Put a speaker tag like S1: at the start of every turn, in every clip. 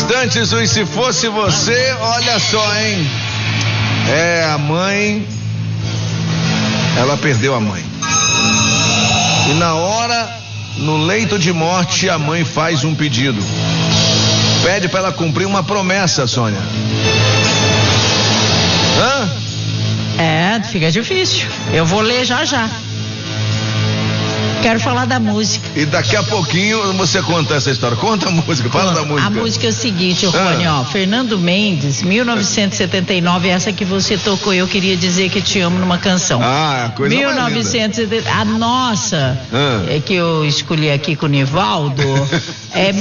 S1: instantes, e se fosse você, olha só, hein? A mãe, ela perdeu a mãe. E na hora, no leito de morte, a mãe faz um pedido. Pede para ela cumprir uma promessa, Sônia.
S2: Fica difícil. Eu vou ler já. Quero falar da música.
S1: E daqui a pouquinho você conta essa história. Conta a música, fala da música.
S2: A música é o seguinte, Rony, Fernando Mendes, 1979, essa que você tocou, Eu Queria Dizer Que Te Amo numa canção.
S1: Coisa
S2: 1970, a nossa, que eu escolhi aqui com o Nivaldo, é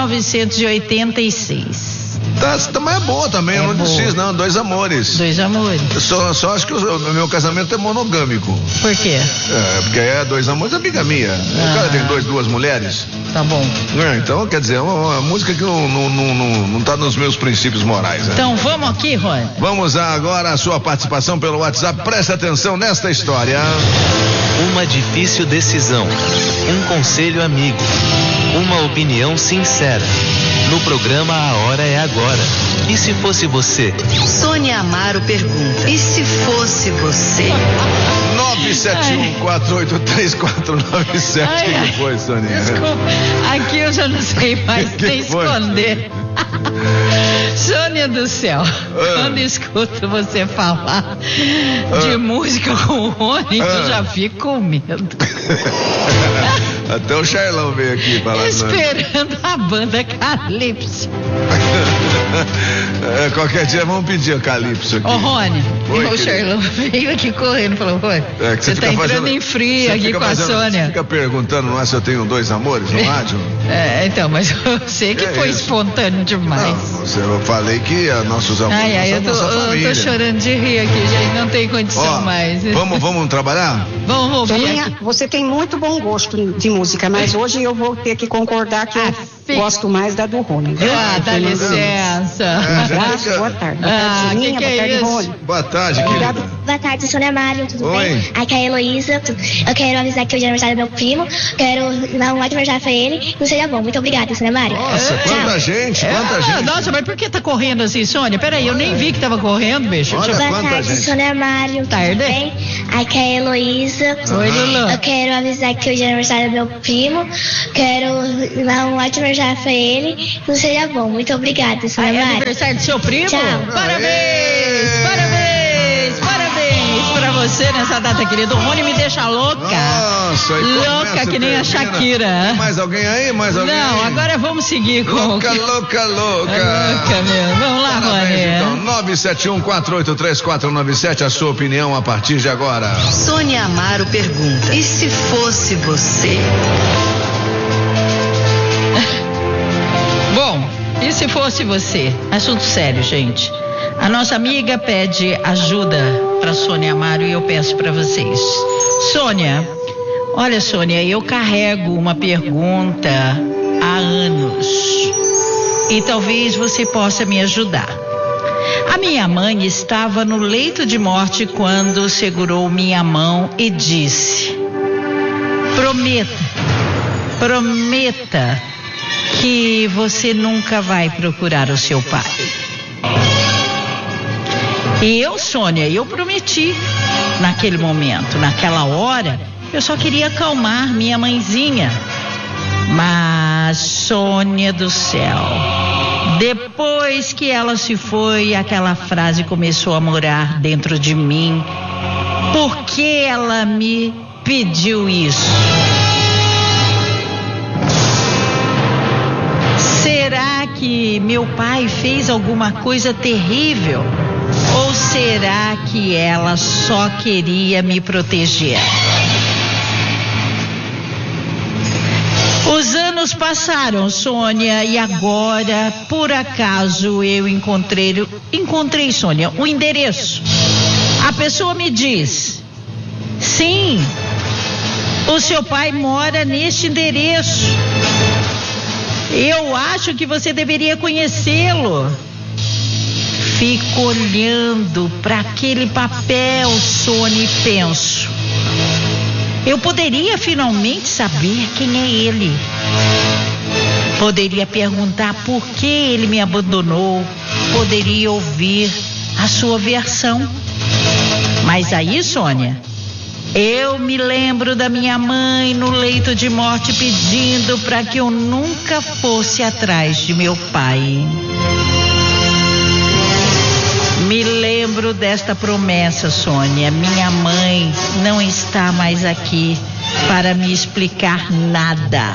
S2: 1986.
S1: Mas é boa também, eu não desisto, não. Dois amores. Só acho que o meu casamento é monogâmico.
S2: Por quê?
S1: Porque dois amores é bigamia. O cara tem duas mulheres.
S2: Tá bom.
S1: Então, quer dizer, é uma música que não tá nos meus princípios morais.
S2: Então, vamos aqui, Rony.
S1: Vamos agora a sua participação pelo WhatsApp. Presta atenção nesta história.
S3: Uma difícil decisão. Um conselho amigo. Uma opinião sincera. No programa A Hora é Agora. E se fosse você?
S4: Sônia Amaro pergunta: e se fosse você?
S1: 971483497. O que foi, Sônia?
S2: Desculpa, aqui eu já não sei mais nem esconder. Sônia do céu, quando escuto você falar de música com o Rony, eu já fico com medo.
S1: Até o Charlão veio aqui falar.
S2: Esperando a banda Calypso.
S1: Qualquer dia vamos pedir a Calypso aqui.
S2: Ô Rony, o Charlão veio aqui correndo e falou: Rony, você tá entrando em frio aqui com a Sônia.
S1: Você fica perguntando se eu tenho dois amores no rádio?
S2: Então, mas eu sei que foi espontâneo demais.
S1: Eu falei que nossos amores
S2: eu tô chorando de rir aqui, gente, não tem condição mais.
S1: Vamos trabalhar?
S2: Vamos ouvir.
S5: Soninha, você tem muito bom gosto de música, mas hoje eu vou ter que concordar que eu gosto mais da do Rony.
S2: Dá licença.
S5: Um abraço, boa tarde. Boa tarde, Soninha, boa tarde, Rony.
S1: Boa tarde, querida.
S6: Boa tarde, Sônia Mário, tudo bem? Aqui é a Heloísa. Eu quero avisar que hoje é aniversário do meu primo. Quero dar um ótimo aniversário pra ele. Não seja bom. Muito obrigada, Sônia Mário.
S1: Nossa, quanta gente.
S2: Nossa, mas por que tá correndo assim, Sônia? Peraí, eu nem vi que tava correndo, bicho.
S1: Olha,
S6: boa tarde, Sônia Mário. Tudo bem? Aqui é a Heloísa.
S2: Oi, Lulu.
S6: Eu quero avisar que hoje é aniversário do meu primo. Quero dar um ótimo aniversário pra ele. Não seja bom. Muito obrigada, Sônia Mário.
S2: É aniversário do seu primo?
S6: Tchau.
S2: Parabéns pra você nessa data, querido. O Rony me deixa louca.
S1: Nossa,
S2: louca que nem a Shakira.
S1: Tem mais alguém aí?
S2: Não, agora vamos seguir com
S1: louca mesmo.
S2: Vamos lá, Rony.
S1: Então, 971483497, a sua opinião a partir de agora.
S4: Sônia Amaro pergunta: e se fosse você?
S2: Bom, e se fosse você? Assunto sério, gente. A nossa amiga pede ajuda para Sônia Amaro e eu peço para vocês. Sônia, olha, Sônia, eu carrego uma pergunta há anos e talvez você possa me ajudar. A minha mãe estava no leito de morte quando segurou minha mão e disse: prometa que você nunca vai procurar o seu pai. E eu, Sônia, eu prometi naquele momento, naquela hora, eu só queria acalmar minha mãezinha. Mas, Sônia do céu, depois que ela se foi, aquela frase começou a morar dentro de mim. Por que ela me pediu isso? Será que meu pai fez alguma coisa terrível? Ou será que ela só queria me proteger? Os anos passaram, Sônia, e agora, por acaso, eu encontrei, Sônia, o endereço. A pessoa me diz: sim, o seu pai mora neste endereço. Eu acho que você deveria conhecê-lo. Fico olhando para aquele papel, Sônia, e penso: eu poderia finalmente saber quem é ele. Poderia perguntar por que ele me abandonou. Poderia ouvir a sua versão. Mas aí, Sônia, eu me lembro da minha mãe no leito de morte pedindo para que eu nunca fosse atrás de meu pai. Me lembro desta promessa, Sônia. Minha mãe não está mais aqui para me explicar nada.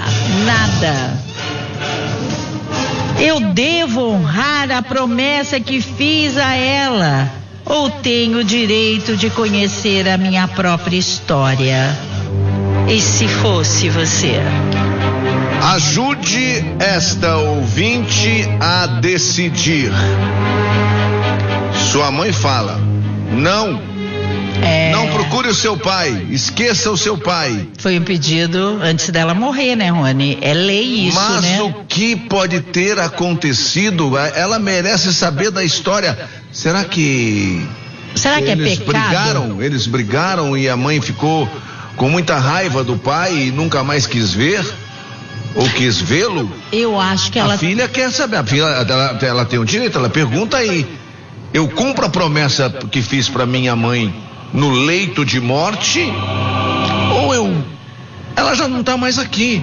S2: Eu devo honrar a promessa que fiz a ela, ou tenho o direito de conhecer a minha própria história? E se fosse você?
S1: Ajude esta ouvinte a decidir. Sua mãe fala: não. Não procure o seu pai, esqueça o seu pai.
S2: Foi um pedido antes dela morrer, né, Rony? É lei isso,
S1: mas
S2: né?
S1: Mas o que pode ter acontecido? Ela merece saber da história. Será que
S2: é pecado?
S1: Eles brigaram e a mãe ficou com muita raiva do pai e nunca mais quis ver? Ou quis vê-lo?
S2: Eu acho que
S1: A filha quer saber, a filha, ela tem o direito, ela pergunta aí. Eu cumpro a promessa que fiz para minha mãe no leito de morte, ou ela já não está mais aqui,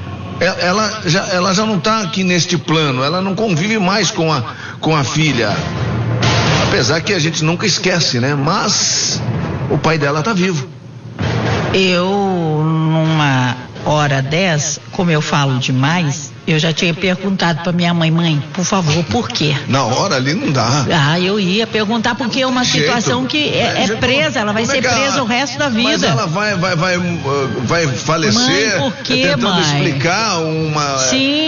S1: ela já não está aqui neste plano, ela não convive mais com a filha, apesar que a gente nunca esquece, né? Mas o pai dela está vivo.
S2: Eu, numa hora dessa, como eu falo demais, eu já tinha perguntado pra minha mãe, por favor, por quê?
S1: Na hora ali não dá.
S2: Eu ia perguntar porque é uma situação que é presa, ela vai ser presa o resto da vida.
S1: Mas ela vai falecer.
S2: Mãe, por quê,
S1: tentando
S2: mãe?
S1: Explicar uma...
S2: Sim,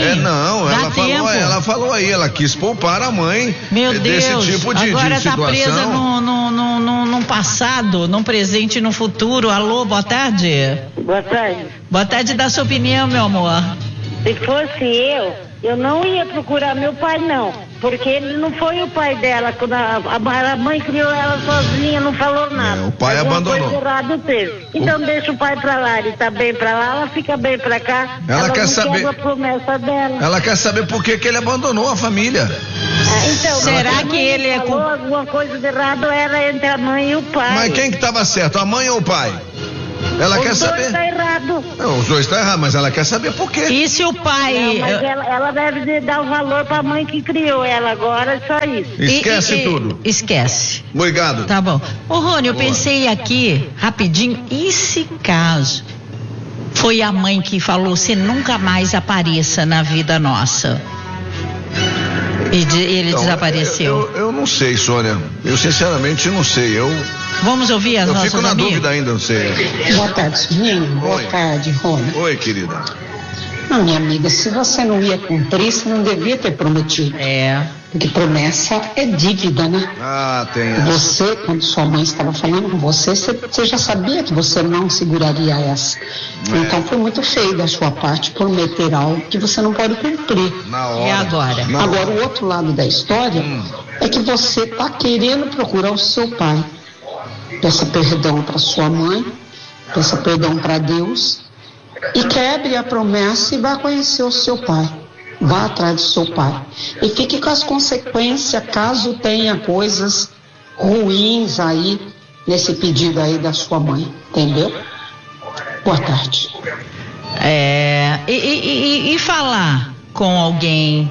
S1: ela falou aí, ela quis poupar a mãe.
S2: Meu
S1: desse
S2: Deus,
S1: tipo de
S2: agora
S1: situação.
S2: Tá presa num passado, num presente e no futuro. Alô, boa tarde.
S7: Boa tarde.
S2: Boa tarde, dá sua opinião, meu amor.
S7: Se fosse eu não ia procurar meu pai, não. Porque ele não foi o pai dela. Quando a mãe criou ela sozinha, não falou nada.
S1: O pai abandonou.
S7: Coisa errada teve. Então deixa o pai pra lá. Ele tá bem pra lá, ela fica bem pra cá.
S1: Ela quer
S7: não
S1: saber
S7: a promessa dela.
S1: Ela quer saber por que ele abandonou a família.
S7: Então,
S2: será que ele
S7: falou alguma coisa de errado era entre a mãe e o pai.
S1: Mas quem que estava certo, a mãe ou o pai? Ela quer saber.
S7: Os dois tá errado.
S1: Os dois tá errado, mas ela quer saber por quê.
S2: E se o pai...
S7: Não, mas ela deve dar o valor pra mãe que criou ela agora, só isso.
S1: Esquece tudo.
S2: Esquece.
S1: Obrigado.
S2: Tá bom. Ô, Rony, eu pensei aqui, rapidinho, e se caso foi a mãe que falou, você nunca mais apareça na vida nossa? E ele então, desapareceu.
S1: Eu não sei, Sônia. Eu sinceramente não sei.
S2: Vamos ouvir as nossas
S1: amigas? Eu fico na dúvida ainda, não sei.
S5: Boa tarde, Soninho. Boa tarde, Rony.
S1: Oi, querida.
S5: Não, minha amiga, se você não ia cumprir, você não devia ter prometido. Porque promessa é dívida, né?
S1: Tem.
S5: Você, quando sua mãe estava falando com você já sabia que você não seguraria essa. Então foi muito feio da sua parte prometer algo que você não pode cumprir.
S1: Na hora.
S2: E agora?
S5: Agora, o outro lado da história é que você está querendo procurar o seu pai. Peça perdão para sua mãe, peça perdão para Deus e quebre a promessa e vá conhecer o seu pai. Vá atrás do seu pai. E fique com as consequências caso tenha coisas ruins aí nesse pedido aí da sua mãe. Entendeu? Boa tarde.
S2: E falar com alguém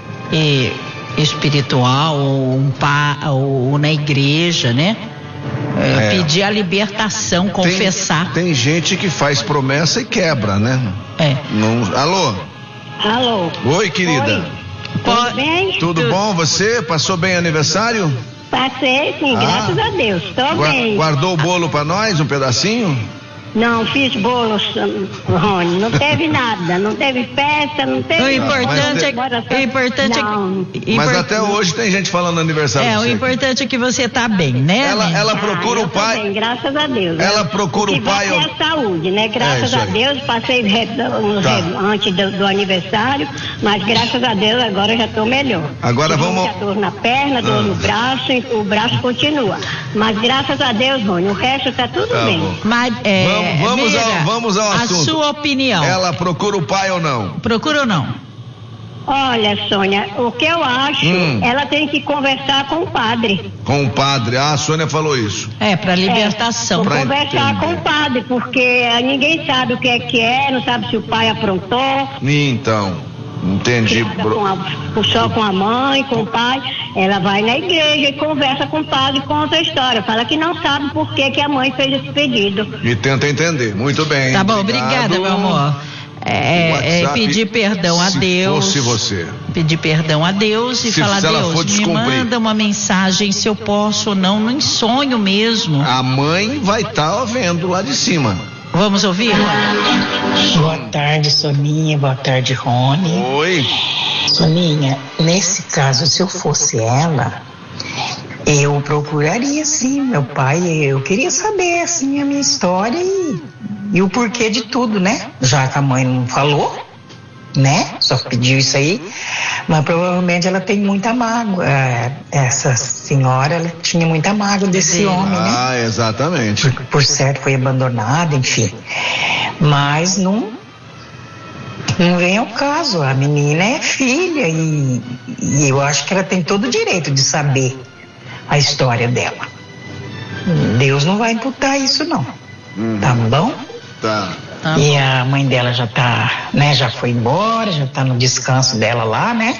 S2: espiritual ou na igreja, né? Pedir a libertação, confessar.
S1: Tem gente que faz promessa e quebra, né? Alô?
S7: Alô?
S1: Oi, querida.
S7: Tudo bem?
S1: Tudo bom? Você passou bem aniversário?
S7: Passei, sim, graças a Deus. Tô bem.
S1: Guardou o bolo pra nós, um pedacinho?
S7: Não, fiz bolo, Rony. Não teve nada, não teve festa, não teve...
S2: O importante
S1: Mas até hoje tem gente falando aniversário.
S2: O importante é que você tá bem, né?
S1: Ela procura o pai.
S7: Bem, graças a Deus.
S1: Ela procura o pai.
S7: É a saúde, né? Graças a Deus, passei antes do aniversário, mas graças a Deus agora eu já tô melhor.
S1: Agora vamos.
S7: Dor na perna, dor no braço, o braço continua. Mas graças a Deus, Rony, o resto tá tudo bem.
S2: Mas
S1: vamos ao assunto.
S2: A sua opinião.
S1: Ela procura o pai ou não?
S2: Procura ou não?
S7: Olha, Sônia, o que eu acho, ela tem que conversar com o padre.
S1: Com o padre, a Sônia falou isso.
S2: Para libertação.
S7: Pra conversar com o padre, porque ninguém sabe o que é, não sabe se o pai aprontou.
S1: Então, entendi.
S7: Só com a mãe, com o pai. Ela vai na igreja e conversa com o padre, conta a história. Fala que não sabe por que a mãe fez esse pedido.
S1: E tenta entender. Muito bem.
S2: Tá bom, obrigada, meu amor. Pedir perdão a Deus.
S1: Se fosse você.
S2: Pedir perdão a Deus e falar: Deus, me manda uma mensagem se eu posso ou não, em sonho mesmo.
S1: A mãe vai estar vendo lá de cima.
S2: Vamos ouvir?
S8: Boa tarde, Soninha. Boa tarde, Rony.
S1: Oi.
S8: Soninha, nesse caso, se eu fosse ela, eu procuraria sim meu pai. Eu queria saber assim a minha história e o porquê de tudo, né? Já que a mãe não falou, né? Só pediu isso aí. Mas provavelmente ela tem muita mágoa. Essa senhora, ela tinha muita mágoa desse homem, né?
S1: Exatamente.
S8: Por certo foi abandonada, enfim. Mas não vem ao caso. A menina é filha e eu acho que ela tem todo o direito de saber a história dela. Deus não vai imputar isso, não. Tá bom?
S1: Tá.
S8: E a mãe dela já tá, né? Já foi embora, já tá no descanso dela lá, né?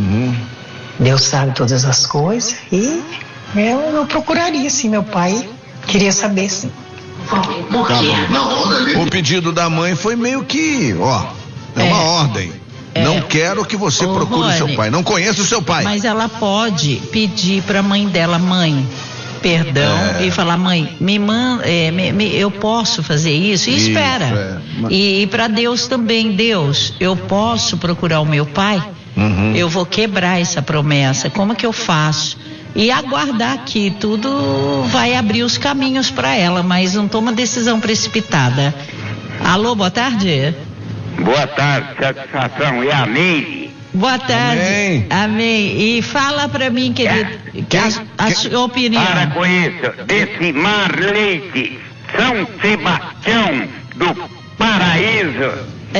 S8: Deus sabe todas as coisas. E eu procuraria, sim, meu pai. Queria saber, sim.
S1: Por quê? O pedido da mãe foi meio que, uma ordem. Não quero que você procure seu pai. Não conheço o seu pai.
S2: Mas ela pode pedir pra mãe dela: mãe, perdão, e falar: mãe, me manda, eu posso fazer isso? E espera. E para Deus também: Deus, eu posso procurar o meu pai? Eu vou quebrar essa promessa. Como que eu faço? E aguardar que tudo vai abrir os caminhos para ela, mas não toma decisão precipitada. Alô, boa tarde.
S9: Boa tarde, satisfação, e amém.
S2: Boa tarde. Amém. E fala pra mim, querido, a sua opinião.
S9: Para com isso, desse Mar Leite, São Sebastião do Paraíso.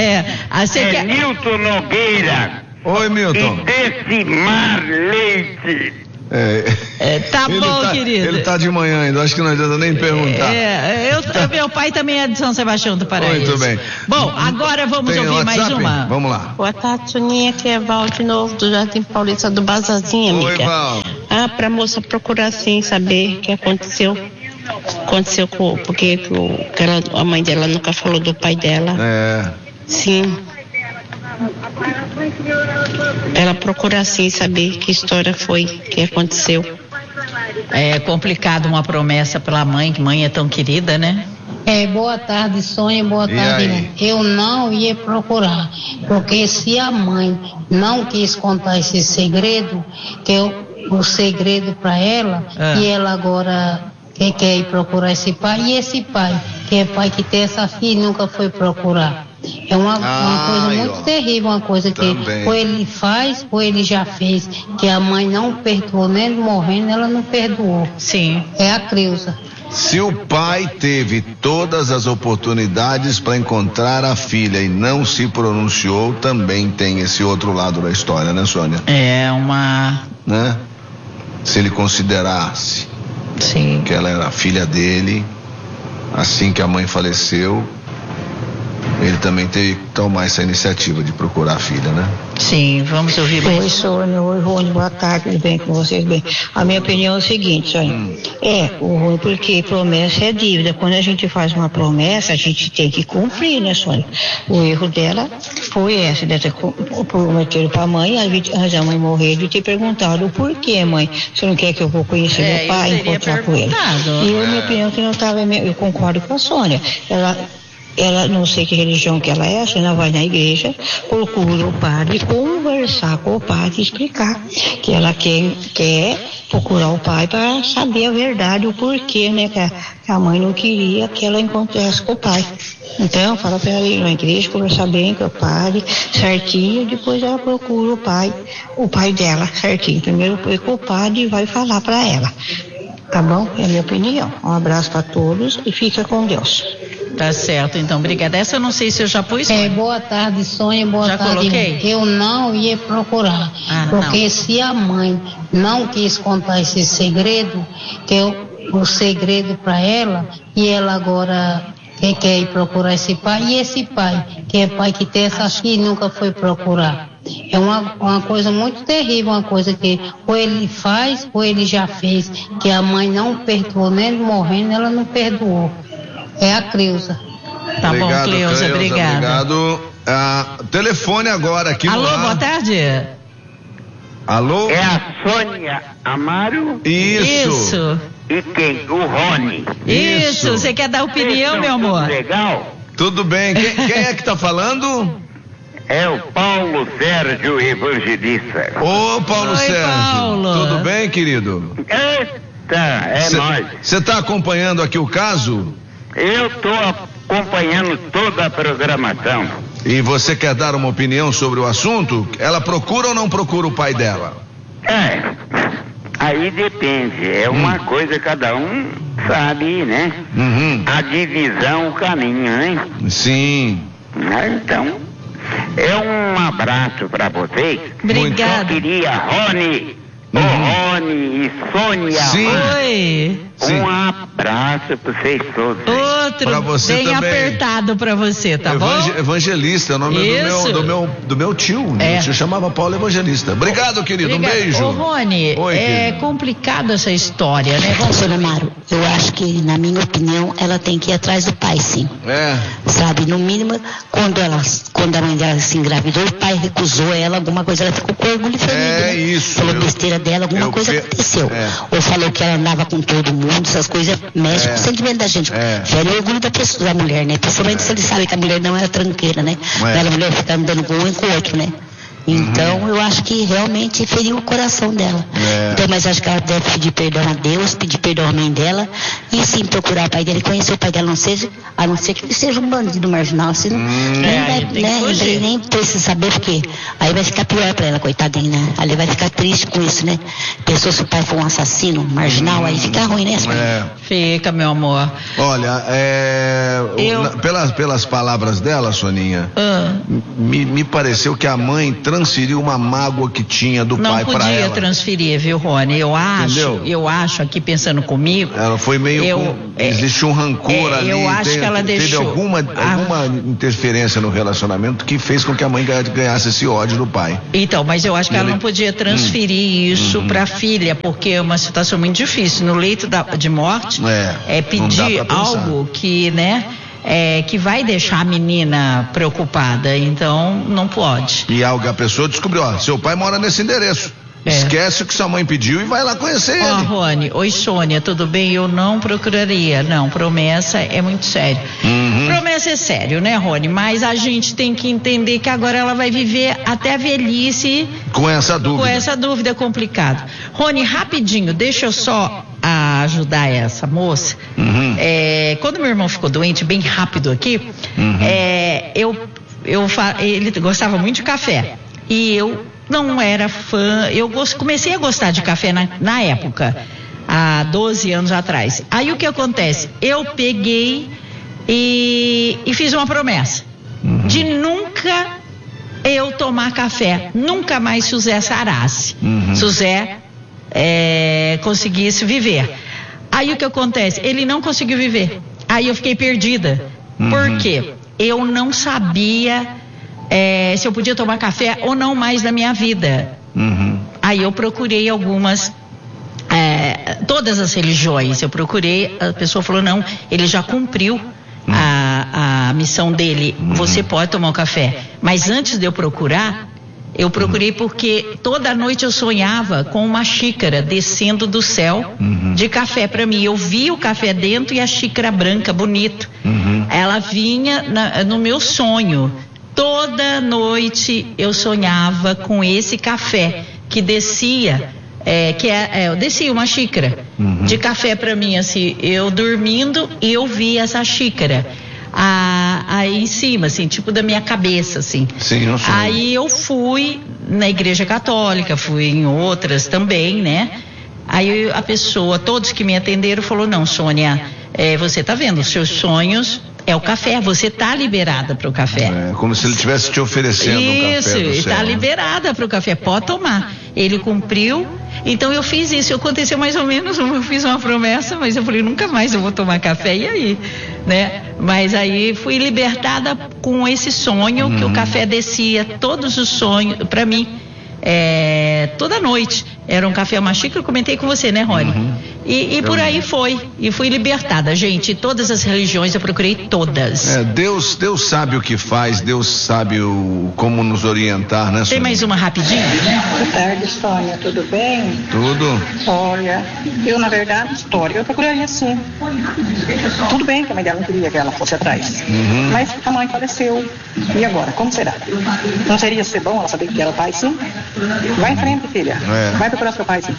S9: Milton Nogueira.
S1: Oi, Milton.
S9: E desse Mar Leite.
S2: Tá bom, querido.
S1: Ele tá de manhã ainda, acho que não adianta nem perguntar.
S2: Meu pai também é de São Sebastião do Paraíso.
S1: Muito bem.
S2: Bom, agora vamos ouvir mais uma.
S1: Vamos lá.
S10: Boa tarde, Soninha, que é Val de novo, do Jardim Paulista do Bazazinho, amiga.
S1: Oi, Val.
S10: Pra moça procurar sim saber o que aconteceu. Porque a mãe dela nunca falou do pai dela. Sim. Ela procura sim saber que história foi, que aconteceu.
S2: É complicado uma promessa pela mãe, que mãe é tão querida, né?
S11: Boa tarde, Sônia, boa tarde. Eu não ia procurar, porque se a mãe não quis contar esse segredo, que é o segredo para ela, e ela agora quer ir procurar esse pai, e esse pai, que é pai que tem essa filha, nunca foi procurar. É uma coisa muito terrível, uma coisa que ou ele faz, ou ele já fez, que a mãe não perdoou, mesmo morrendo, ela não perdoou.
S2: Sim.
S11: É a Creuza.
S1: Se o pai teve todas as oportunidades para encontrar a filha e não se pronunciou, também tem esse outro lado da história, né, Sônia?
S2: Né?
S1: Se ele considerasse que ela era a filha dele, assim que a mãe faleceu, ele também teve que tomar essa iniciativa de procurar a filha, né?
S2: Sim, vamos ouvir mais.
S12: Oi, Sônia. Oi, Rony. Boa tarde, tudo bem com vocês? Bem, a minha opinião é o seguinte, Sônia. Rony, porque promessa é dívida. Quando a gente faz uma promessa, a gente tem que cumprir, né, Sônia? O erro dela foi esse, de ter prometido pra mãe, antes da mãe morrer, de ter perguntado o porquê, mãe. Você não quer que eu vou conhecer meu pai, encontrar com ele? E a minha opinião que não estava, eu concordo com a Sônia. Ela não sei que religião que ela é, se ela vai na igreja, procura o padre, conversar com o padre, explicar que ela quer procurar o pai para saber a verdade, o porquê, né, que a mãe não queria que ela encontrasse com o pai. Então, fala para ela ir na igreja, conversar bem com o padre, certinho, depois ela procura o pai dela, certinho. Primeiro foi com o padre e vai falar para ela. Tá bom? É a minha opinião. Um abraço para todos e fica com Deus.
S2: Tá certo, então, obrigada. Essa eu não sei se eu já pus.
S11: Boa tarde, Sônia, boa
S2: já
S11: tarde.
S2: Coloquei?
S11: Eu não ia procurar, porque não. Se a mãe não quis contar esse segredo, o segredo para ela, e ela agora quer ir procurar esse pai, e esse pai, que é pai que tem essa filha, nunca foi procurar. É uma coisa muito terrível, uma coisa que ou ele faz ou ele já fez, que a mãe não perdoou, nem morrendo ela não perdoou. É a Cleusa.
S2: Tá bom, Cleusa, obrigada.
S1: Obrigado. Telefone agora aqui.
S2: Alô, boa tarde.
S1: Alô?
S9: É a Sônia Amaro?
S1: Isso.
S9: E quem? O Rony.
S2: Isso. Você quer dar opinião, meu amor?
S9: Legal?
S1: Tudo bem. Quem é que tá falando?
S9: É o Paulo Sérgio Evangelista.
S1: Ô, Paulo Sérgio.
S2: Paulo.
S1: Tudo bem, querido?
S9: Eita, nóis.
S1: Você tá acompanhando aqui o caso?
S9: Eu tô acompanhando toda a programação.
S1: E você quer dar uma opinião sobre o assunto? Ela procura ou não procura o pai dela?
S9: Aí depende. É uma coisa, cada um sabe, né? A divisão, o caminho, né?
S1: Sim.
S9: Então, um abraço pra vocês.
S2: Obrigada.
S9: Eu queria, Rony, Rony e Sônia.
S1: Sim.
S2: Oi.
S9: Um abraço pra vocês todos.
S2: Outro
S1: pra você
S2: bem
S1: também.
S2: Apertado pra você, tá bom?
S1: Evangelista, é o nome do meu tio. Meu tio chamava Paulo Evangelista. Obrigado, querido.
S2: Obrigado.
S1: Um beijo.
S2: Ô, Rony, é complicado essa história, né?
S5: Sônia Amaro, eu acho que, na minha opinião, ela tem que ir atrás do pai, sim. Sabe, no mínimo, quando a mãe dela se engravidou, o pai recusou ela, alguma coisa, ela ficou com orgulho família.
S1: É isso.
S5: Falou besteira dela, alguma coisa aconteceu. Ou falou que ela andava com todo mundo, essas coisas mexem com o sentimento da gente. Fere o orgulho da mulher, né? Principalmente se ele sabe que a mulher não era tranqueira, né? A mulher fica andando com um e com o outro, né? Então, eu acho que realmente feriu o coração dela. Então, mas acho que ela deve pedir perdão a Deus, pedir perdão à mãe dela, e sim procurar o pai dela e conhecer o pai dela, a não ser que ele seja um bandido marginal, assim, nem precisa saber, porque aí vai ficar pior pra ela, coitadinha, né? Ali vai ficar triste com isso, né? Pensou se o pai for um assassino, marginal, aí fica ruim, né?
S2: Fica, meu amor.
S1: Olha, pelas palavras dela, Soninha, me pareceu que a mãe transferiu uma mágoa que tinha do pai para ela.
S2: Não podia transferir, viu, Rony? Eu acho aqui, pensando comigo...
S1: Ela foi meio... existe um rancor ali.
S2: Eu acho que ela deixou...
S1: Teve alguma interferência no relacionamento que fez com que a mãe ganhasse esse ódio do pai.
S2: Então, mas eu acho que ela não podia transferir isso para a filha, porque é uma situação muito difícil. No leito de morte, pedir algo que, né... que vai deixar a menina preocupada, então não pode.
S1: E a pessoa descobriu, seu pai mora nesse endereço. Esquece o que sua mãe pediu e vai lá conhecer ele.
S2: Rony, oi Sônia, tudo bem? Eu não procuraria, não, promessa é muito sério. Promessa é sério, né, Rony? Mas a gente tem que entender que agora ela vai viver até a velhice
S1: com essa dúvida.
S2: Com essa dúvida complicada. Rony, rapidinho, deixa eu só ajudar essa moça. Quando meu irmão ficou doente, bem rápido aqui, ele gostava muito de café. E eu não era fã, comecei a gostar de café na época, há 12 anos atrás. Aí o que acontece? Eu peguei e fiz uma promessa de nunca eu tomar café, nunca mais se o Zé sarasse, se o Zé conseguisse viver. Aí o que acontece? Ele não conseguiu viver. Aí eu fiquei perdida. Por quê? Eu não sabia se eu podia tomar café ou não mais na minha vida. Aí eu procurei algumas, todas as religiões, eu procurei, a pessoa falou, não, ele já cumpriu a missão dele, você pode tomar um café. Mas antes de eu procurei porque toda noite eu sonhava com uma xícara descendo do céu de café para mim. Eu via o café dentro e a xícara branca, bonito. Ela vinha no meu sonho. Toda noite eu sonhava com esse café que descia, eu descia uma xícara de café para mim, assim, eu dormindo e eu via essa xícara aí em cima, assim, tipo da minha cabeça, assim.
S1: Sim, eu sei.
S2: Aí eu fui na igreja católica, fui em outras também, né? Aí a pessoa, todos que me atenderam, falou, não, Sônia, você tá vendo, os seus sonhos É o café, você tá liberada para o café.
S1: É como se ele estivesse te oferecendo um café do céu.
S2: Isso, está liberada para o café, pode tomar. Ele cumpriu, então eu fiz isso. Aconteceu mais ou menos, eu fiz uma promessa, mas eu falei, nunca mais eu vou tomar café, e aí? Né? Mas aí fui libertada com esse sonho, que o café descia todos os sonhos, para mim, toda noite. Era um café, uma xícara, eu comentei com você, né, Rony? E por aí foi, e fui libertada, gente. Todas as religiões eu procurei todas.
S1: Deus sabe o que faz, Deus sabe como nos orientar, né, Sônia?
S2: Tem mais uma rapidinho?
S8: Boa tarde, Sônia, tudo bem?
S1: Tudo.
S8: Olha, eu na verdade, eu procuraria sim. Tudo bem que a mãe dela não queria que ela fosse atrás, mas a mãe faleceu. E agora, como será? Não seria ser bom ela saber que era pai, sim? Vai em frente, filha. Vai procurar seu pai, sim.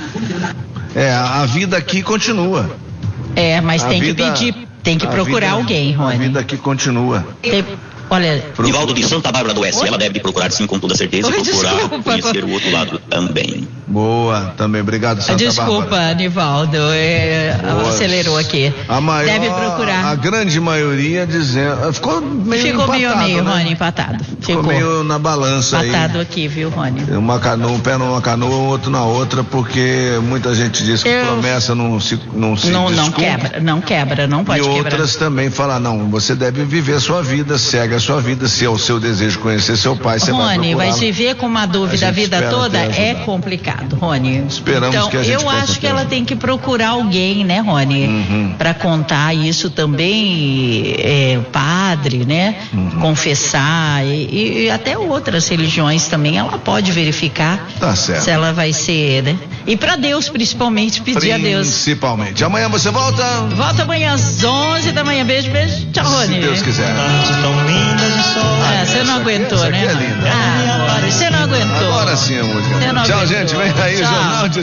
S1: A vida aqui continua.
S2: Mas tem que pedir, tem que procurar alguém, Rony.
S1: A vida aqui continua.
S2: Olha,
S13: Nivaldo de Santa Bárbara do Oeste, ela deve procurar sim, com toda certeza, e procurar conhecer o outro lado também.
S1: Boa, também, obrigado, Santa Bárbara.
S2: Desculpa, Nivaldo, acelerou aqui. Deve procurar.
S1: A grande maioria dizendo, ficou meio empatado, né?
S2: Rony, empatado.
S1: Ficou meio na balança
S2: empatado aí. Aqui, viu, Rony?
S1: Um pé numa canoa, outro na outra, porque muita gente diz que promessa não
S2: quebra, não pode quebrar.
S1: E outras também falam, não, você deve viver a sua vida, segue a sua vida, se é o seu desejo conhecer seu pai, você vai procurar.
S2: Rony, vai viver com uma dúvida a vida toda, é complicado, Rony.
S1: Esperamos
S2: então,
S1: que a gente
S2: eu acho que ela tem que procurar alguém, né, Rony, para contar isso também, padre, né, confessar e até outras religiões também, ela pode verificar se ela vai ser, né? E para Deus, principalmente, pedir a Deus.
S1: Principalmente. Amanhã você volta?
S2: Volta amanhã às 11 da manhã. Beijo. Tchau, Rony.
S1: Se Deus quiser.
S2: Você não aguentou, né?
S1: É linda.
S2: Você não aguentou.
S1: Agora sim a música. Tchau, gente. Vem aí o Jornal de